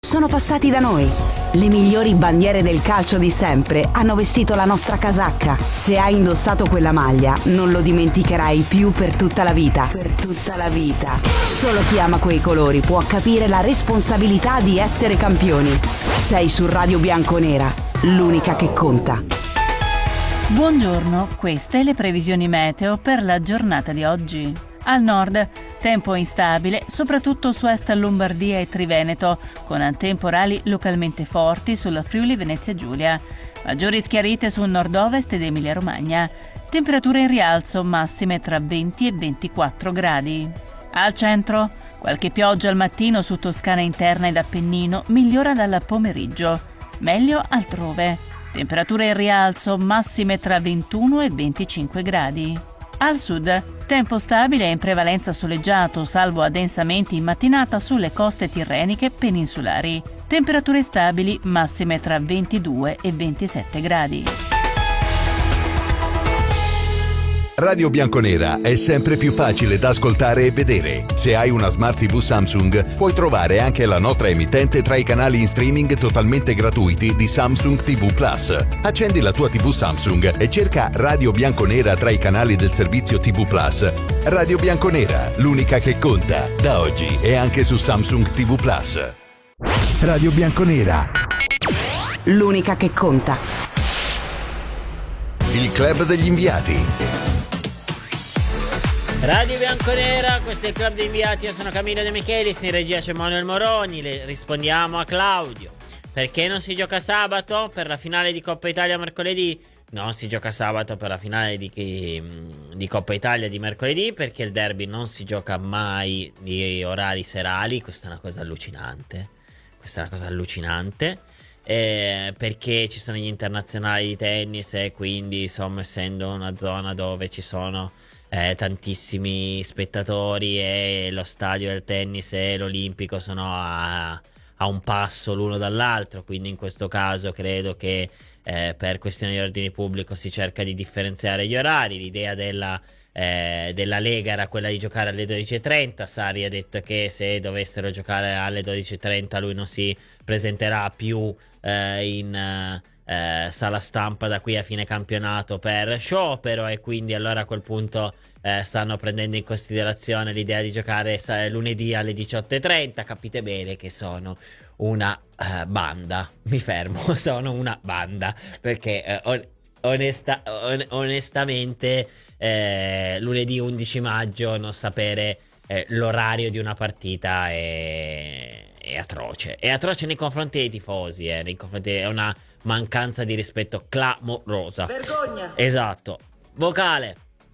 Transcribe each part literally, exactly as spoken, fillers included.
sono passati da noi. Le migliori bandiere del calcio di sempre hanno vestito la nostra casacca. Se hai indossato quella maglia, non lo dimenticherai più per tutta la vita. Per tutta la vita. Solo chi ama quei colori può capire la responsabilità di essere campioni. Sei su Radio Bianconera, l'unica che conta. Buongiorno, queste le previsioni meteo per la giornata di oggi. Al nord, tempo instabile, soprattutto su est Lombardia e Triveneto, con temporali localmente forti sulla Friuli Venezia Giulia. Maggiori schiarite sul nord-ovest ed Emilia-Romagna. Temperature in rialzo, massime tra venti e ventiquattro gradi. Al centro, qualche pioggia al mattino su Toscana interna ed Appennino migliora dal pomeriggio. Meglio altrove. Temperature in rialzo, massime tra ventuno e venticinque gradi. Al sud, tempo stabile e in prevalenza soleggiato, salvo addensamenti in mattinata sulle coste tirreniche peninsulari. Temperature stabili, massime tra ventidue e ventisette gradi. Radio Bianconera è sempre più facile da ascoltare e vedere. Se hai una Smart tivù Samsung, puoi trovare anche la nostra emittente tra i canali in streaming totalmente gratuiti di Samsung tivù Plus. Accendi la tua tivù Samsung e cerca Radio Bianconera tra i canali del servizio tivù Plus. Radio Bianconera, l'unica che conta, da oggi e anche su Samsung tivù Plus. Radio Bianconera, l'unica che conta. Il club degli inviati. Radio Bianconera, questo è il club degli inviati, io sono Camillo De Michelis, in regia c'è Manuel Moroni, le rispondiamo a Claudio. Perché non si gioca sabato per la finale di Coppa Italia mercoledì? Non si gioca sabato per la finale di, di Coppa Italia di mercoledì perché il derby non si gioca mai di orari serali, questa è una cosa allucinante, questa è una cosa allucinante. Eh, perché ci sono gli internazionali di tennis e quindi insomma essendo una zona dove ci sono eh, tantissimi spettatori e lo stadio del tennis e l'Olimpico sono a, a un passo l'uno dall'altro, quindi in questo caso credo che eh, per questioni di ordine pubblico si cerca di differenziare gli orari. L'idea della Eh, della Lega era quella di giocare alle dodici e trenta. Sarri ha detto che se dovessero giocare alle dodici e trenta lui non si presenterà più eh, in eh, sala stampa da qui a fine campionato per sciopero, e quindi allora a quel punto eh, stanno prendendo in considerazione l'idea di giocare sa, lunedì alle diciotto e trenta. Capite bene che sono una uh, banda, mi fermo, sono una banda perché eh, on- onesta- on- onestamente Eh, lunedì undici maggio non sapere eh, l'orario di una partita è, è atroce, è atroce nei confronti dei tifosi, eh, nei confronti, è una mancanza di rispetto clamorosa. Vergogna. Esatto. Vocale.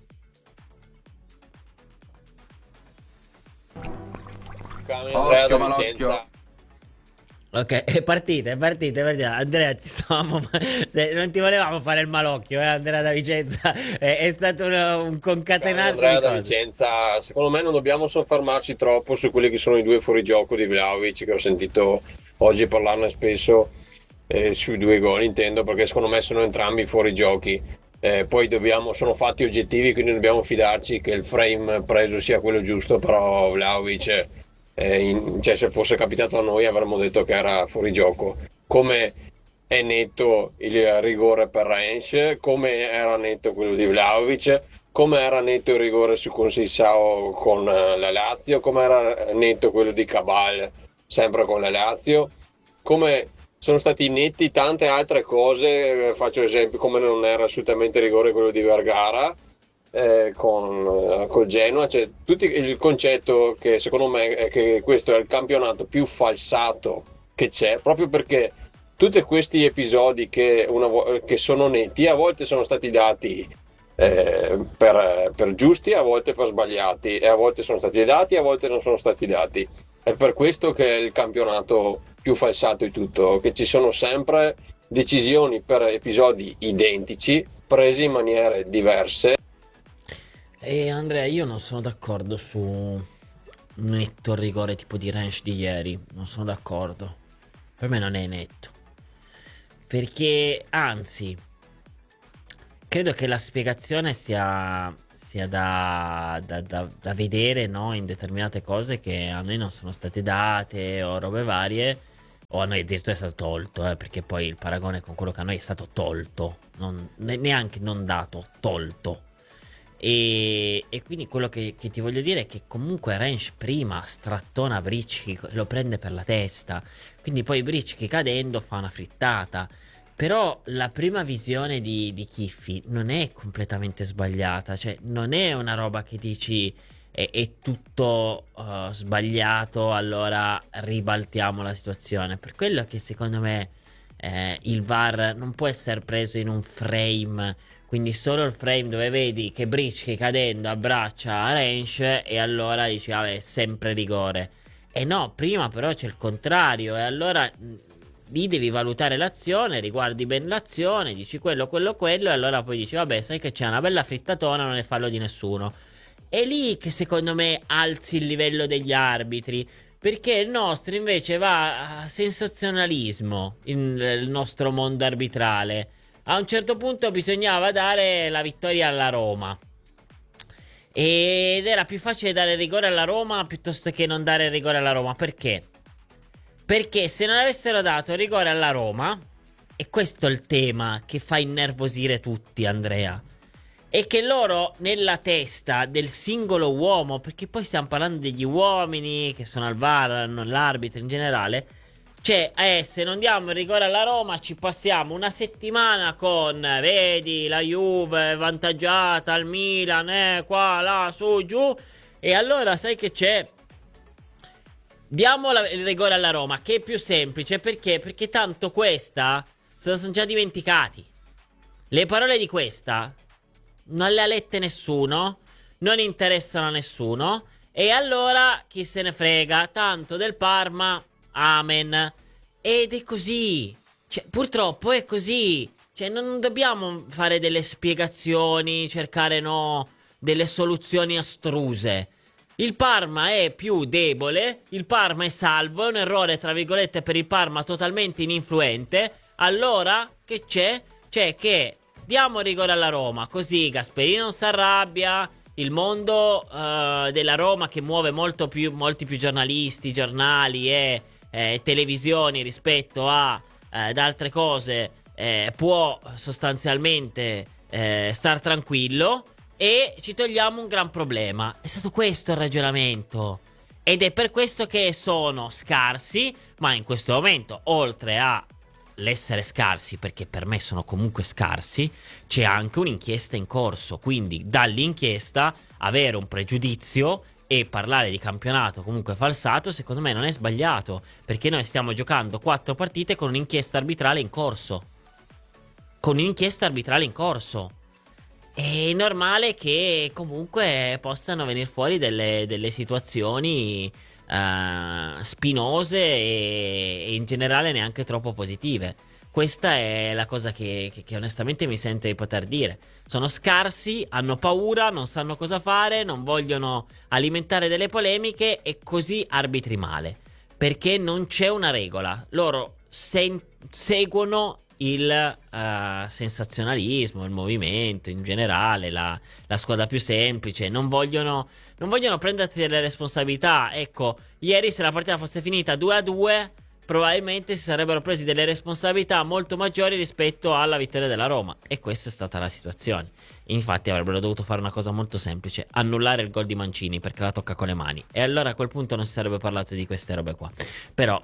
Andrea da Vicenza. Ok, è partita, è partita, è partita. Andrea, ti stavamo, se non ti volevamo fare il malocchio, eh, Andrea da Vicenza. È, è stato un, un concatenarsi Andrea di da cose. Vicenza, secondo me non dobbiamo soffermarci troppo su quelli che sono i due fuorigioco di Vlahovic, che ho sentito oggi parlarne spesso, eh, sui due gol intendo, perché secondo me sono entrambi fuorigiochi. Eh, poi dobbiamo, sono fatti oggettivi, quindi dobbiamo fidarci che il frame preso sia quello giusto, però Vlahovic... Eh, in, cioè, se fosse capitato a noi avremmo detto che era fuori gioco. Come è netto il rigore per Rennes, come era netto quello di Vlahovic, come era netto il rigore su Conceição con la Lazio, come era netto quello di Cabal sempre con la Lazio, come sono stati netti tante altre cose. Faccio esempio come non era assolutamente rigore quello di Vergara Eh, con eh, col Genoa. Cioè, tutti, il concetto che secondo me è che questo è il campionato più falsato che c'è, proprio perché tutti questi episodi che, una, che sono netti a volte sono stati dati eh, per, per giusti, a volte per sbagliati, e a volte sono stati dati, a volte non sono stati dati. È per questo che è il campionato più falsato di tutto, che ci sono sempre decisioni per episodi identici prese in maniere diverse. E Andrea, io non sono d'accordo su un netto rigore tipo di Rennes di ieri. Non sono d'accordo. Per me non è netto. Perché, anzi, credo che la spiegazione sia, sia da, da, da, da vedere, no? In determinate cose che a noi non sono state date o robe varie. o a noi addirittura è stato tolto, eh, perché poi il paragone con quello che a noi è stato tolto, non, ne- neanche non dato, tolto. E, e quindi quello che, che ti voglio dire è che comunque Range prima strattona Bricchi, lo prende per la testa, quindi poi Bricchi cadendo fa una frittata. Però la prima visione di, di Kiffi non è completamente sbagliata, cioè non è una roba che dici è, è tutto uh, sbagliato, allora ribaltiamo la situazione. Per quello che secondo me eh, il V A R non può essere preso in un frame, quindi solo il frame dove vedi che Bricchi cadendo abbraccia Range e allora dici vabbè è sempre rigore. E no, prima però c'è il contrario e allora mh, lì devi valutare l'azione, riguardi bene l'azione, dici quello, quello, quello e allora poi dici vabbè sai che c'è una bella frittatona, non è fallo di nessuno. È lì che secondo me alzi il livello degli arbitri, perché il nostro invece va a sensazionalismo, in- il nostro mondo arbitrale. A un certo punto bisognava dare la vittoria alla Roma. Ed era più facile dare rigore alla Roma piuttosto che non dare rigore alla Roma. Perché? Perché se non avessero dato rigore alla Roma, e questo è il tema che fa innervosire tutti, Andrea, è che loro nella testa del singolo uomo, perché poi stiamo parlando degli uomini che sono al V A R, non l'arbitro in generale, cioè eh, se non diamo il rigore alla Roma ci passiamo una settimana con, vedi, la Juve vantaggiata al Milan, eh, qua, là, su, giù, e allora sai che c'è? Diamo la- il rigore alla Roma, che è più semplice, perché? Perché tanto questa se lo sono già dimenticati. Le parole di questa non le ha lette nessuno, non interessano a nessuno, e allora chi se ne frega, tanto del Parma, amen. Ed è così, cioè, purtroppo è così, cioè non dobbiamo fare delle spiegazioni, cercare no, delle soluzioni astruse. Il Parma è più debole, il Parma è salvo, è un errore tra virgolette per il Parma totalmente ininfluente. Allora che c'è? C'è che diamo rigore alla Roma, così Gasperini non si arrabbia, il mondo eh, della Roma che muove molto più, molti più giornalisti, giornali e eh, televisioni rispetto a eh, ad altre cose eh, può sostanzialmente eh, star tranquillo. E ci togliamo un gran problema. È stato questo il ragionamento. Ed è per questo che sono scarsi. Ma in questo momento, oltre a l'essere scarsi, perché per me sono comunque scarsi, c'è anche un'inchiesta in corso. Quindi dall'inchiesta avere un pregiudizio e parlare di campionato comunque falsato, secondo me non è sbagliato. Perché noi stiamo giocando quattro partite con un'inchiesta arbitrale in corso. Con un'inchiesta arbitrale in corso. È normale che comunque possano venire fuori delle, delle situazioni eh, spinose e, e in generale neanche troppo positive. Questa è la cosa che, che- che onestamente mi sento di poter dire. Sono scarsi, hanno paura, non sanno cosa fare, non vogliono alimentare delle polemiche e così arbitri male. Perché non c'è una regola. Loro sen- seguono il eh, sensazionalismo, il movimento in generale, la, la squadra più semplice. Non vogliono, non vogliono prendersi delle responsabilità. Ecco, ieri se la partita fosse finita due a due, probabilmente si sarebbero presi delle responsabilità molto maggiori rispetto alla vittoria della Roma. E questa è stata la situazione. Infatti avrebbero dovuto fare una cosa molto semplice: annullare il gol di Mancini, perché la tocca con le mani. E allora a quel punto non si sarebbe parlato di queste robe qua. Però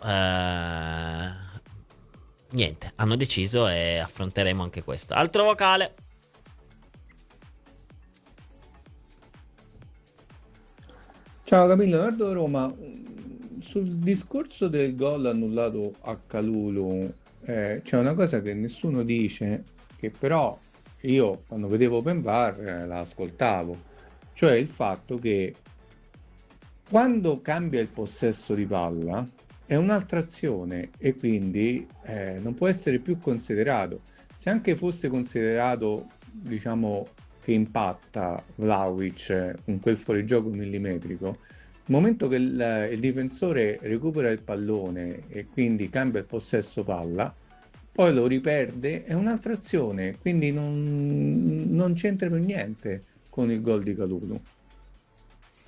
eh... niente, hanno deciso e affronteremo anche questo. Altro vocale. Ciao Camillo, Leonardo Roma. Sul discorso del gol annullato a Kalulu eh, c'è una cosa che nessuno dice, che però io quando vedevo Open V A R eh, la ascoltavo, cioè il fatto che quando cambia il possesso di palla è un'altra azione e quindi eh, non può essere più considerato. Se anche fosse considerato, diciamo, che impatta Vlahovic eh, con quel fuorigioco millimetrico, il momento che il, il difensore recupera il pallone e quindi cambia il possesso palla, poi lo riperde, è un'altra azione, quindi non, non c'entra per niente con il gol di Kalulu.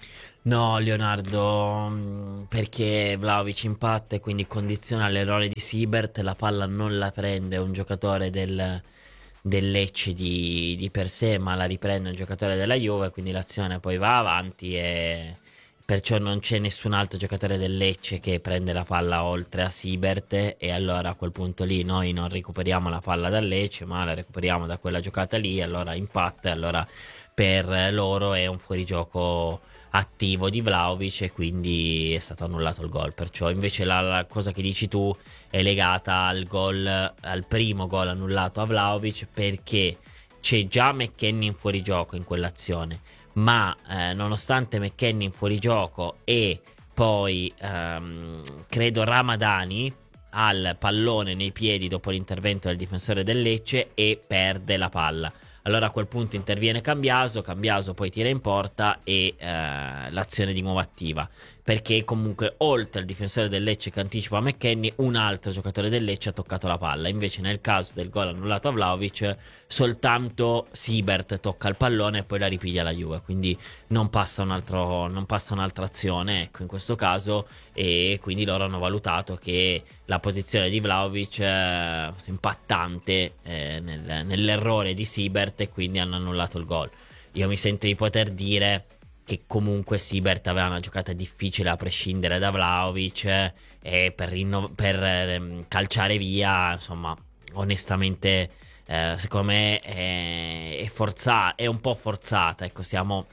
No, Leonardo, mh, perché Vlahovic impatta e quindi condiziona l'errore di Siebert, la palla non la prende un giocatore del, del Lecce di, di per sé, ma la riprende un giocatore della Juve, quindi l'azione poi va avanti e perciò non c'è nessun altro giocatore del Lecce che prende la palla oltre a Siebert, e allora a quel punto lì noi non recuperiamo la palla dal Lecce, ma la recuperiamo da quella giocata lì, allora impatta, e allora per loro è un fuorigioco attivo di Vlahovic e quindi è stato annullato il gol. Perciò invece la, la cosa che dici tu è legata al gol, al primo gol annullato a Vlahovic, perché c'è già McKennie in fuorigioco in quell'azione, ma eh, nonostante McKennie in fuorigioco e poi ehm, credo Ramadani al pallone nei piedi dopo l'intervento del difensore del Lecce e perde la palla. Allora a quel punto interviene Cambiaso, Cambiaso poi tira in porta e eh, l'azione di nuovo attiva, perché comunque oltre al difensore del Lecce che anticipa McKennie, un altro giocatore del Lecce ha toccato la palla. Invece nel caso del gol annullato a Vlahovic soltanto Siebert tocca il pallone e poi la ripiglia la Juve, quindi non passa, un altro, non passa un'altra azione, ecco, in questo caso, e quindi loro hanno valutato che la posizione di Vlahovic eh, impattante eh, nel, nell'errore di Siebert, e quindi hanno annullato il gol. Io mi sento di poter dire che comunque Siebert aveva una giocata difficile a prescindere da Vlahovic, eh, e per, rinno- per eh, calciare via, insomma, onestamente eh, secondo me è, è forzata, è un po' forzata, ecco, siamo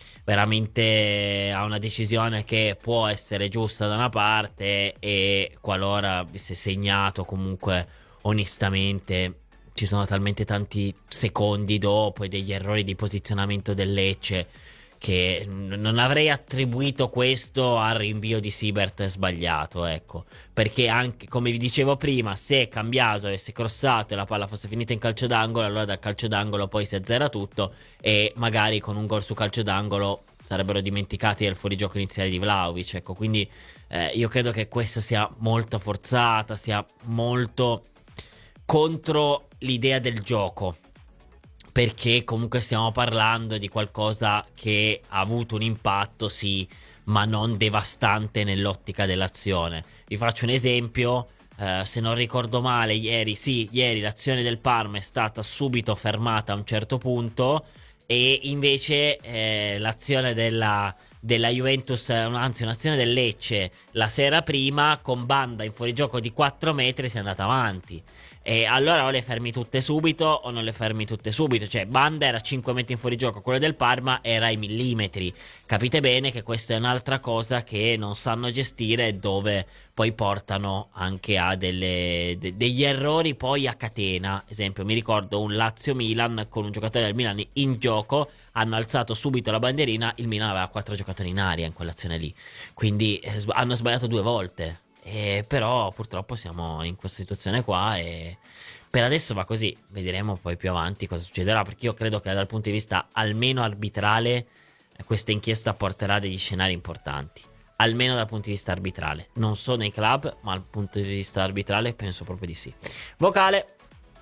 veramente a una decisione che può essere giusta da una parte, e qualora si è segnato, comunque onestamente ci sono talmente tanti secondi dopo e degli errori di posizionamento del Lecce che non avrei attribuito questo al rinvio di Siebert sbagliato, ecco, perché anche, come vi dicevo prima, se Cambiaso avesse crossato e la palla fosse finita in calcio d'angolo, allora dal calcio d'angolo poi si azzera tutto e magari con un gol su calcio d'angolo sarebbero dimenticati del fuorigioco iniziale di Vlahovic, ecco, quindi eh, io credo che questa sia molto forzata, sia molto contro l'idea del gioco, perché comunque stiamo parlando di qualcosa che ha avuto un impatto, sì, ma non devastante nell'ottica dell'azione. Vi faccio un esempio, eh, se non ricordo male, ieri, sì, ieri l'azione del Parma è stata subito fermata a un certo punto, e invece eh, l'azione della, della Juventus, anzi un'azione del Lecce la sera prima con Banda in fuorigioco di quattro metri si è andata avanti. E allora o le fermi tutte subito o non le fermi tutte subito, cioè Banda era cinque metri in fuorigioco, quello del Parma era ai millimetri. Capite bene che questa è un'altra cosa che non sanno gestire, dove poi portano anche a delle, de, degli errori poi a catena. Esempio, mi ricordo un Lazio-Milan con un giocatore del Milan in gioco, hanno alzato subito la bandierina, il Milan aveva quattro giocatori in aria in quell'azione lì, quindi eh, hanno sbagliato due volte. Eh, però purtroppo siamo in questa situazione qua e per adesso va così, vedremo poi più avanti cosa succederà, perché io credo che dal punto di vista almeno arbitrale eh, questa inchiesta porterà degli scenari importanti, almeno dal punto di vista arbitrale, non so nei club, ma dal punto di vista arbitrale penso proprio di sì. Vocale.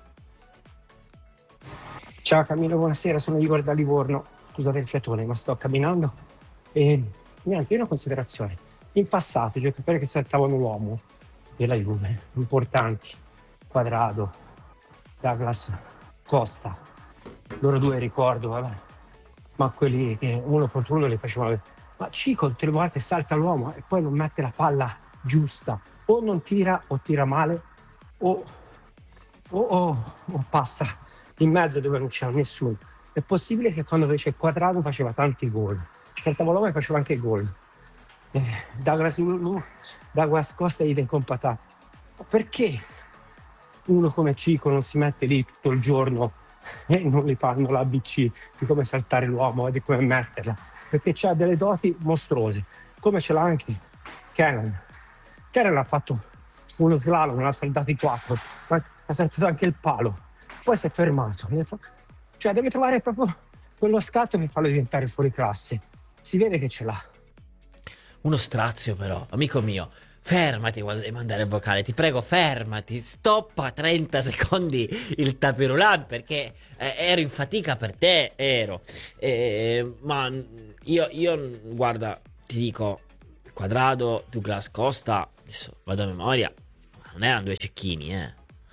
Ciao Camillo, buonasera, sono Igor da Livorno, scusate il fiatone ma sto camminando e niente, una considerazione. In passato i giocatori che saltavano l'uomo della Juve, importanti, Quadrado, Douglas, Costa, loro due ricordo, vabbè, ma quelli che uno contro uno li facevano, ma Cico tutte le volte salta l'uomo e poi non mette la palla giusta, o non tira o tira male, o, o, o, o passa in mezzo dove non c'era nessuno. È possibile che quando fece il Quadrado faceva tanti gol, saltava l'uomo e faceva anche gol. Eh, Douglas, Douglas Costa idem con patate. Ma perché uno come Cico non si mette lì tutto il giorno e non gli fanno l'A B C di come saltare l'uomo e di come metterla? Perché c'ha delle doti mostruose, come ce l'ha anche Kenan. Kenan ha fatto uno slalom, l'ha saltato i quattro, ma ha saltato anche il palo, poi si è fermato. Cioè deve trovare proprio quello scatto che farlo diventare fuori classe. Si vede che ce l'ha. Uno strazio però, amico mio, fermati quando devi mandare il vocale, ti prego fermati, stoppa trenta secondi il tapirulan perché eh, ero in fatica per te, ero, eh, ma io, io, guarda, ti dico, Quadrado, Douglas Costa, adesso vado a memoria, non erano due cecchini, eh.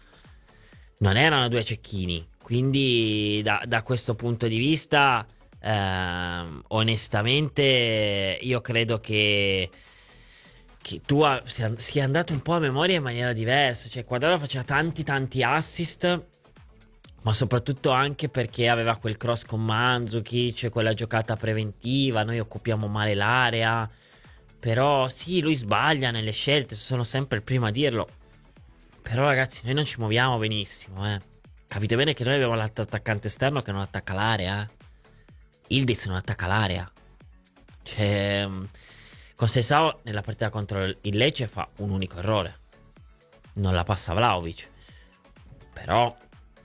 Non erano due cecchini. Quindi da, da questo punto di vista, ehm, onestamente, io credo che, che tu ha, sia, sia andato un po' a memoria in maniera diversa. Cioè, Quadrado faceva tanti tanti assist, ma soprattutto anche perché aveva quel cross con Mandzukic, quella giocata preventiva, noi occupiamo male l'area. Però sì, lui sbaglia nelle scelte, sono sempre il primo a dirlo. Però ragazzi, noi non ci muoviamo benissimo, eh. Capite bene che noi abbiamo l'altro attaccante esterno che non attacca l'area, eh. Ildiz non attacca l'area. Cioè, con Sessao nella partita contro il Lecce fa un unico errore, non la passa Vlahovic. Però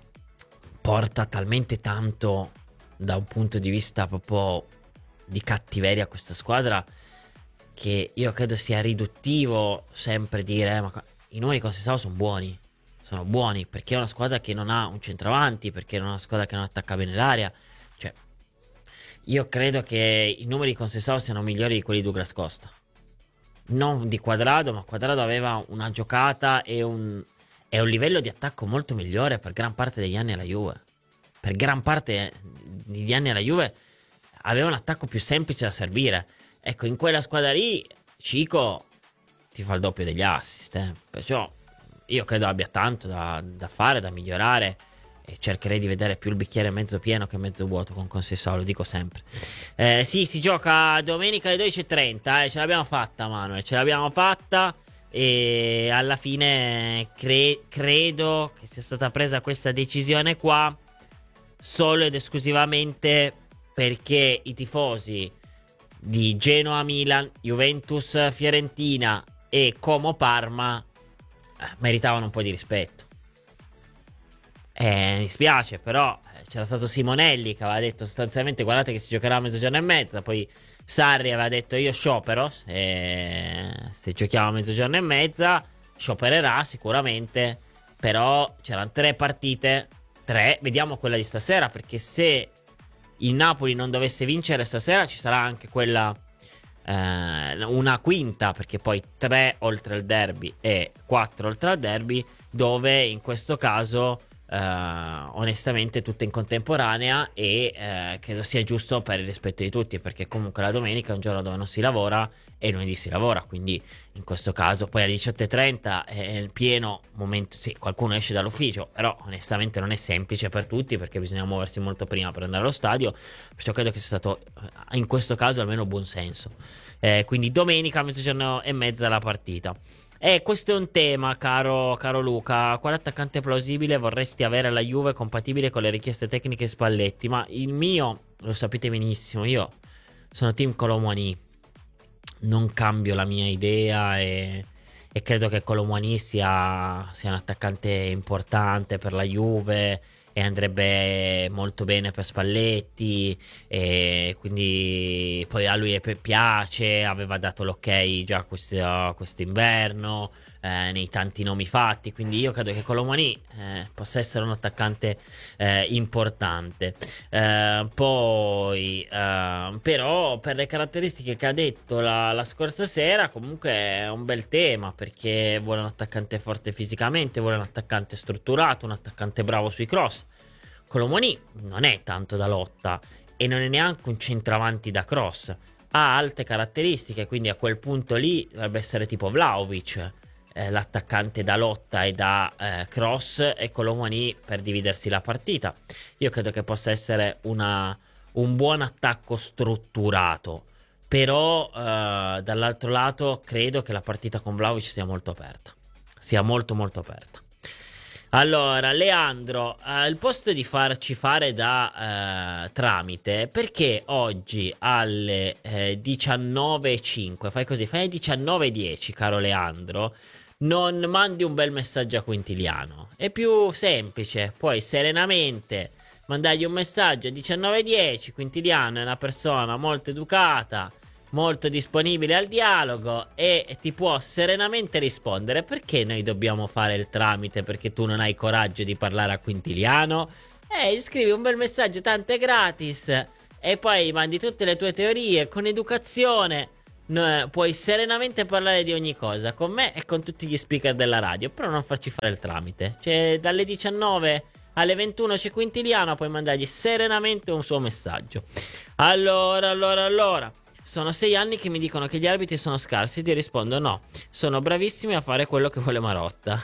porta talmente tanto da un punto di vista proprio di cattiveria a questa squadra, che io credo sia riduttivo sempre dire eh, ma i numeri con Sessao sono buoni. Sono buoni perché è una squadra che non ha un centravanti, perché è una squadra che non attacca bene l'area. Cioè, io credo che i numeri con Sessao siano migliori di quelli di Douglas Costa. Non di Quadrado, ma Quadrado aveva una giocata e un, e un livello di attacco molto migliore per gran parte degli anni alla Juve. Per gran parte degli anni alla Juve aveva un attacco più semplice da servire. Ecco, in quella squadra lì Cico ti fa il doppio degli assist, eh. Perciò io credo abbia tanto da, da fare, da migliorare, e cercherei di vedere più il bicchiere mezzo pieno che mezzo vuoto con Conceição, lo dico sempre. Eh, sì, si gioca domenica alle dodici e trenta, eh, ce l'abbiamo fatta Manuel, ce l'abbiamo fatta, e alla fine cre- credo che sia stata presa questa decisione qua solo ed esclusivamente perché i tifosi di Genoa, Milan, Juventus, Fiorentina e Como Parma eh, meritavano un po' di rispetto. Eh, mi spiace, però eh, c'era stato Simonelli che aveva detto sostanzialmente guardate che si giocherà a mezzogiorno e mezza. Poi Sarri aveva detto io sciopero se, se giochiamo a mezzogiorno e mezza. Sciopererà sicuramente, però c'erano tre partite, tre, vediamo quella di stasera, perché se il Napoli non dovesse vincere stasera ci sarà anche quella eh, una quinta, perché poi tre oltre al derby e quattro oltre al derby, dove in questo caso eh, onestamente tutte in contemporanea, e eh, credo sia giusto per il rispetto di tutti, perché comunque la domenica è un giorno dove non si lavora e lunedì si lavora, quindi in questo caso poi alle diciotto e trenta è il pieno momento, sì, qualcuno esce dall'ufficio, però onestamente non è semplice per tutti perché bisogna muoversi molto prima per andare allo stadio, perciò credo che sia stato in questo caso almeno buon senso. Eh, quindi domenica a mezzogiorno e mezza la partita. E questo è un tema, caro, caro Luca. Quale attaccante plausibile vorresti avere alla Juve compatibile con le richieste tecniche Spalletti? Ma il mio, lo sapete benissimo, io sono team Kolo Muani. Non cambio la mia idea e, e credo che Kolo Muani sia, sia un attaccante importante per la Juve e andrebbe molto bene per Spalletti, e quindi poi a lui piace, aveva dato l'ok già questo, quest'inverno, eh, nei tanti nomi fatti, quindi io credo che Kolo Muani eh, possa essere un attaccante eh, importante. Eh, poi eh, però per le caratteristiche che ha detto la, la scorsa sera comunque è un bel tema, perché vuole un attaccante forte fisicamente, vuole un attaccante strutturato, un attaccante bravo sui cross. Kolo Muani non è tanto da lotta e non è neanche un centravanti da cross, ha alte caratteristiche, quindi a quel punto lì dovrebbe essere tipo Vlahovic, eh, l'attaccante da lotta e da eh, cross, e Kolo Muani per dividersi la partita. Io credo che possa essere una, un buon attacco strutturato, però eh, dall'altro lato credo che la partita con Vlahovic sia molto aperta, sia molto molto aperta. Allora, Leandro, eh, al posto di farci fare da eh, tramite, perché oggi alle eh, diciannove e cinque, fai così, fai alle diciannove e dieci, caro Leandro, non mandi un bel messaggio a Quintiliano? È più semplice, puoi serenamente mandargli un messaggio a diciannove e dieci, Quintiliano è una persona molto educata, molto disponibile al dialogo e ti può serenamente rispondere. Perché noi dobbiamo fare il tramite? Perché tu non hai coraggio di parlare a Quintiliano? Eh, scrivi un bel messaggio, tanto è gratis, e poi mandi tutte le tue teorie con educazione, no, puoi serenamente parlare di ogni cosa con me e con tutti gli speaker della radio, però non farci fare il tramite. Cioè, dalle diciannove alle ventuno c'è Quintiliano, puoi mandargli serenamente un suo messaggio. Allora, allora, allora. Sono sei anni che mi dicono che gli arbitri sono scarsi. Ti rispondo no, sono bravissimi a fare quello che vuole Marotta.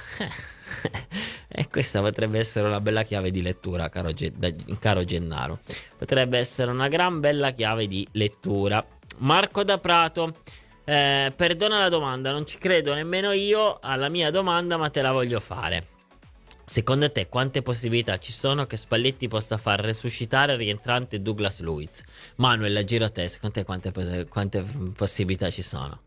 E questa potrebbe essere una bella chiave di lettura, caro, caro Gennaro. Potrebbe essere una gran bella chiave di lettura. Marco da Prato, eh, perdona la domanda, non ci credo nemmeno io alla mia domanda, ma te la voglio fare. Secondo te quante possibilità ci sono che Spalletti possa far resuscitare il rientrante Douglas Luiz? Manuel, giro a te, secondo te quante, quante possibilità ci sono?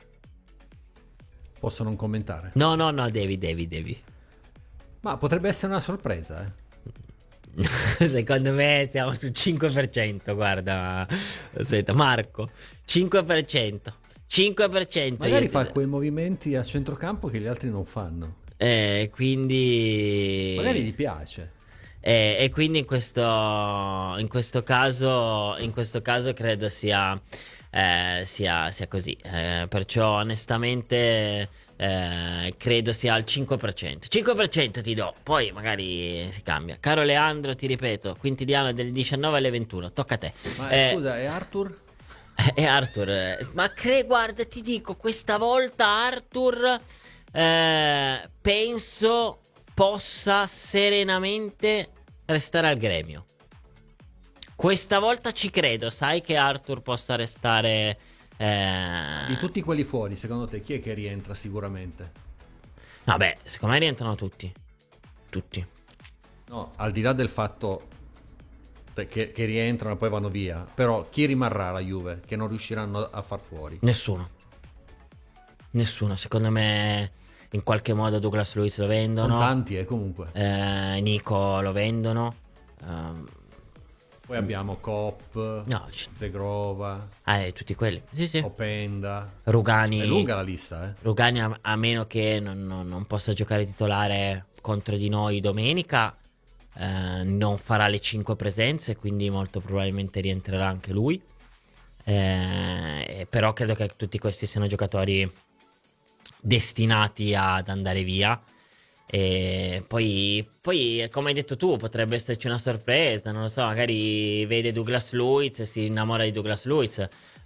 Posso non commentare? No, no, no, devi, devi, devi. Ma potrebbe essere una sorpresa, eh? Secondo me siamo sul cinque per cento, guarda. Aspetta, Marco, cinque per cento. cinque per cento. Magari fa quei movimenti a centrocampo che gli altri non fanno. Eh, quindi magari gli piace. Eh, e quindi in questo, in questo caso, in questo caso credo sia, eh, sia, sia così. Eh, perciò onestamente eh, credo sia al cinque per cento. cinque per cento ti do, poi magari si cambia. Caro Leandro, ti ripeto, Quintiliano dalle diciannove alle ventuno, tocca a te. Ma eh, scusa, e Arthur? E Arthur, eh, ma cre- guarda, ti dico, questa volta Arthur eh, penso possa serenamente restare al Gremio. Questa volta ci credo, sai che Arthur possa restare. Eh... Di tutti quelli fuori, secondo te chi è che rientra sicuramente? Vabbè, secondo me rientrano tutti. Tutti. No, al di là del fatto che, che rientrano e poi vanno via, però chi rimarrà alla Juve che non riusciranno a far fuori? Nessuno. Nessuno, secondo me in qualche modo Douglas Luiz lo vendono. Sono tanti, eh, comunque. Eh, Nico lo vendono. Um, Poi abbiamo Kopp, no, Zegrova, ah, eh, tutti quelli. Sì, sì. Openda. Rugani. È lunga la lista, eh. Rugani, a, a meno che non, non, non possa giocare titolare contro di noi domenica, eh, non farà le cinque presenze, quindi molto probabilmente rientrerà anche lui. Eh, però credo che tutti questi siano giocatori destinati ad andare via. E poi, poi, come hai detto tu, potrebbe esserci una sorpresa, non lo so, magari vede Douglas Luiz e si innamora di Douglas Luiz,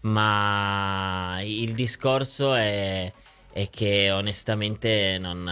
ma il discorso è, è che onestamente non,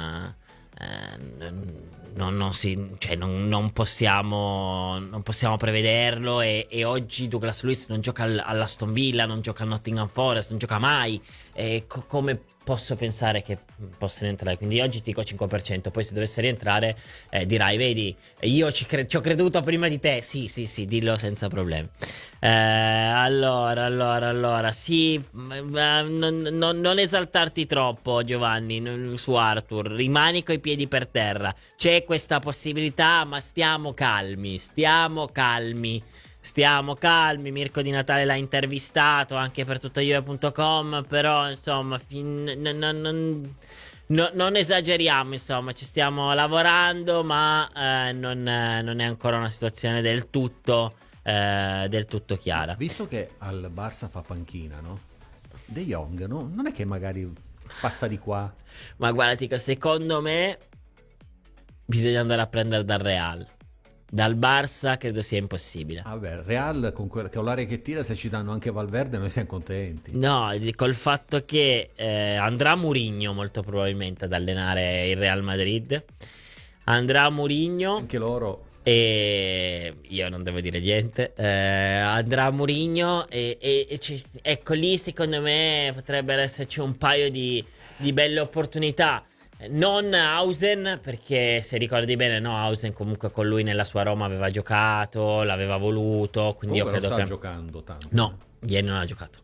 eh, non, non, si, cioè non, non, possiamo, non possiamo prevederlo e, e oggi Douglas Luiz non gioca all'Aston Villa, non gioca al Nottingham Forest, non gioca mai, e co- come posso pensare che possa rientrare? Quindi oggi ti dico cinque per cento, poi se dovesse rientrare eh, dirai, vedi, io ci, cre- ci ho creduto prima di te. Sì, sì, sì, dillo senza problemi. Eh, allora, allora, allora, sì, ma non, non, non esaltarti troppo, Giovanni, non, su Arthur, rimani coi piedi per terra. C'è questa possibilità, ma stiamo calmi, stiamo calmi. Stiamo calmi, Mirko Di Natale l'ha intervistato anche per tuttajuve punto com, però insomma fin, non, non, non, non esageriamo, insomma ci stiamo lavorando, ma eh, non, eh, non è ancora una situazione del tutto, eh, del tutto chiara. Visto che al Barça fa panchina, no? De Jong, no? Non è che magari passa di qua? Ma guarda, dico, secondo me bisogna andare a prendere dal Real. Dal Barça credo sia impossibile. Vabbè, Real con, quella, con l'aria che tira, se ci danno anche Valverde noi siamo contenti. No, col fatto che eh, andrà Mourinho molto probabilmente ad allenare il Real Madrid. Andrà Mourinho. Anche loro. E io non devo dire niente. Eh, andrà Mourinho e, e, e ci, ecco lì secondo me potrebbero esserci un paio di, di belle opportunità. Non Hausen, perché se ricordi bene, no, Hausen comunque con lui nella sua Roma aveva giocato, l'aveva voluto, quindi comunque io credo non sta che giocando tanto. no, ieri non ha giocato.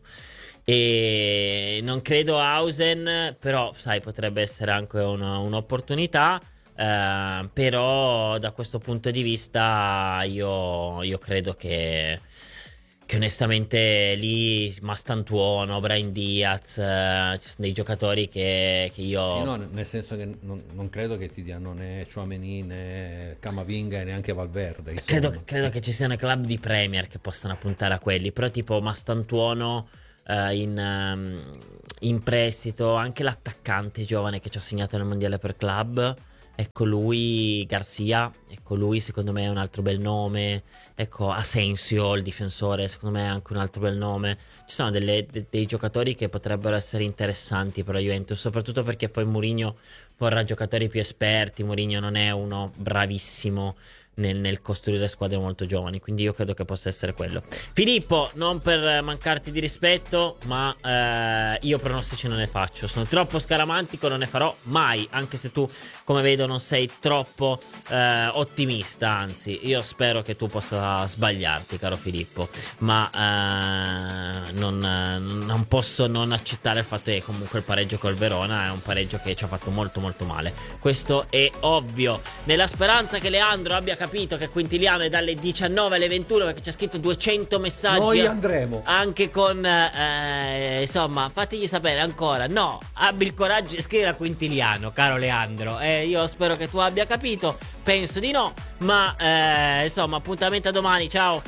E non credo Hausen, però sai, potrebbe essere anche una, un'opportunità. Eh, però da questo punto di vista io, io credo che che onestamente lì Mastantuono, Brahim Diaz, eh, ci sono dei giocatori che, che io... Sì, no, nel senso che non, non credo che ti diano né Tchouaméni né Camavinga e neanche Valverde. Credo, credo che ci siano club di Premier che possano puntare a quelli, però tipo Mastantuono uh, in, um, in prestito, anche l'attaccante giovane che ci ha segnato nel mondiale per club. Ecco lui, Garcia, ecco lui secondo me è un altro bel nome. Ecco Asensio, il difensore, secondo me è anche un altro bel nome. Ci sono delle, de, dei giocatori che potrebbero essere interessanti per la Juventus, soprattutto perché poi Mourinho vorrà giocatori più esperti. Mourinho non è uno bravissimo nel, nel costruire squadre molto giovani, quindi io credo che possa essere quello. Filippo, non per mancarti di rispetto, ma eh, io pronostici non ne faccio, sono troppo scaramantico, non ne farò mai, anche se tu, come vedo, non sei troppo eh, ottimista, anzi io spero che tu possa sbagliarti, caro Filippo, ma eh, non, non posso non accettare il fatto che comunque il pareggio col Verona è un pareggio che ci ha fatto molto molto male, questo è ovvio, nella speranza che Leandro abbia capito che Quintiliano è dalle diciannove alle ventuno, perché c'è scritto duecento messaggi. Noi andremo anche con eh, insomma, fategli sapere ancora. No, abbi il coraggio di scrivere a Quintiliano, caro Leandro. eh, Io spero che tu abbia capito. Penso di no, ma eh, insomma, appuntamento a domani, ciao.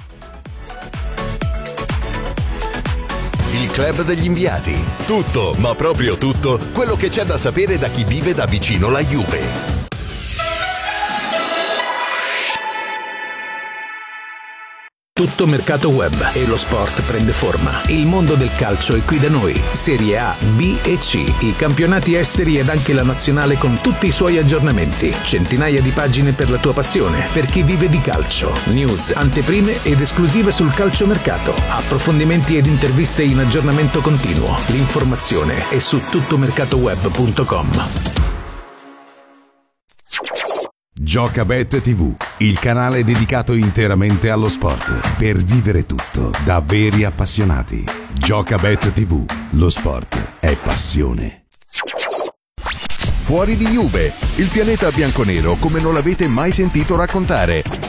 Il club degli inviati. Tutto, ma proprio tutto, quello che c'è da sapere da chi vive da vicino la Juve. Tutto mercato web e lo sport prende forma. Il mondo del calcio è qui da noi. Serie A, B e C, i campionati esteri ed anche la nazionale con tutti i suoi aggiornamenti. Centinaia di pagine per la tua passione, per chi vive di calcio. News, anteprime ed esclusive sul calciomercato. Approfondimenti ed interviste in aggiornamento continuo. L'informazione è su tuttomercatoweb punto com. Giocabet tivù, il canale dedicato interamente allo sport, per vivere tutto da veri appassionati. Giocabet tivù, lo sport è passione. Fuori di Juve, il pianeta bianconero come non l'avete mai sentito raccontare.